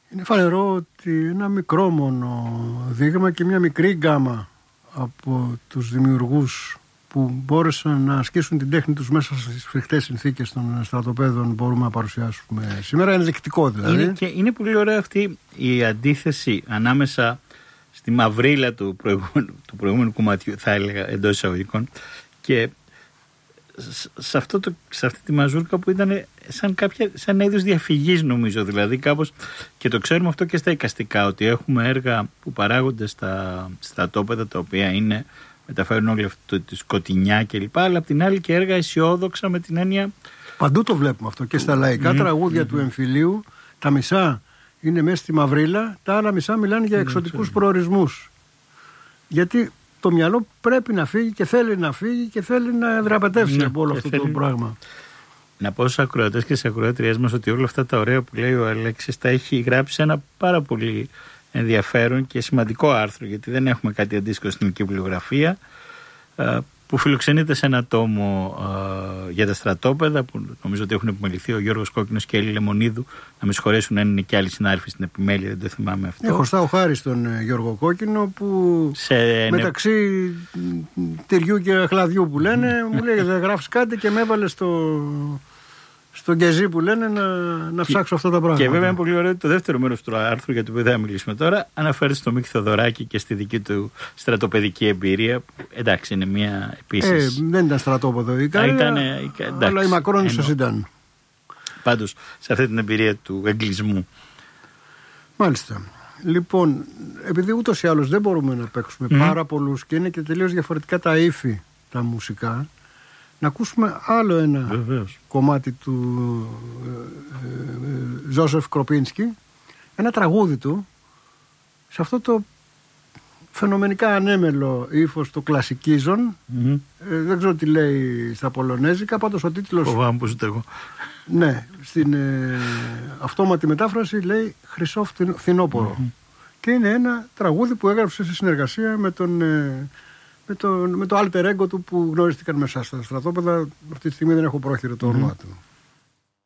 Είναι φανερό ότι ένα μικρό μόνο δείγμα και μια μικρή γκάμα από τους δημιουργούς που μπόρεσαν να ασκήσουν την τέχνη τους μέσα στις φρικτές συνθήκες των στρατοπέδων μπορούμε να παρουσιάσουμε σήμερα. Είναι ενδεικτικό δηλαδή. Είναι πολύ ωραία αυτή η αντίθεση ανάμεσα στη μαυρίλα του προηγούμενου κομματιού, θα έλεγα εντός εισαγωγικών, και σε αυτή τη μαζούρκα που ήταν σαν ένα είδος διαφυγής, νομίζω, δηλαδή κάπως, και το ξέρουμε αυτό και στα εικαστικά, ότι έχουμε έργα που παράγονται στα στρατόπεδα, τα οποία μεταφέρουν όλη αυτή τη σκοτεινιά κλπ, αλλά απ' την άλλη και έργα αισιόδοξα, με την έννοια. Παντού το βλέπουμε αυτό και στα λαϊκά τραγούδια του εμφυλίου, τα μισά είναι μέσα στη μαυρίλα, τα άλλα μισά μιλάνε για εξωτικούς προορισμούς. Γιατί το μυαλό πρέπει να φύγει και θέλει να φύγει και θέλει να δραπετεύσει από όλο αυτό το πράγμα. Να πω στους ακροατές και στις ακροατριές μας ότι όλα αυτά τα ωραία που λέει ο Αλέξης τα έχει γράψει σε ένα πάρα πολύ ενδιαφέρον και σημαντικό άρθρο, γιατί δεν έχουμε κάτι αντίστοιχο στην ελληνική βιβλιογραφία, που φιλοξενείται σε ένα τόμο για τα στρατόπεδα, που νομίζω ότι έχουν επιμεληθεί ο Γιώργος Κόκκινος και η Έλλη Λεμονίδου. Να με συγχωρέσουν αν είναι και άλλοι συνάδελφοι στην επιμέλεια, δεν το θυμάμαι αυτό. Χρωστάω χάρη στον Γιώργο Κόκκινο που μεταξύ τυριού και χλαδιού που λένε, μου λέει θα γράφεις κάτι και με έβαλε στον γκεζί που λένε να ψάξω αυτά τα πράγματα. Και βέβαια είναι πολύ ωραίο το δεύτερο μέρος του άρθρου, για το οποίο θα μιλήσουμε τώρα, αναφέρεται στο Μίκη Θοδωράκη και στη δική του στρατοπεδική εμπειρία, που εντάξει είναι μια επίσης. Δεν ήταν στρατόπεδο η Ικαρία, αλλά η Μακρόνισσος ήταν. Πάντως σε αυτή την εμπειρία του εγκλισμού. Μάλιστα. Λοιπόν, επειδή ούτως ή άλλως δεν μπορούμε να παίξουμε πάρα πολλούς και είναι και τελείως διαφορετικά τα ύφη τα μουσικά, να ακούσουμε άλλο ένα κομμάτι του Ζόσεφ Κροπίνσκι, ένα τραγούδι του σε αυτό το φαινομενικά ανέμελο ύφος του κλασικίζων. Δεν ξέρω τι λέει στα πολωνέζικα, πάντως ο τίτλος, φοβάμαι πως ούτε εγώ. Ναι, στην αυτόματη μετάφραση λέει Χρυσό Φθινόπορο. Και είναι ένα τραγούδι που έγραψε σε συνεργασία με το alter ego του που γνώριστηκαν μέσα στα στρατόπεδα. Αυτή τη στιγμή δεν έχω πρόχειρο το όνομά του.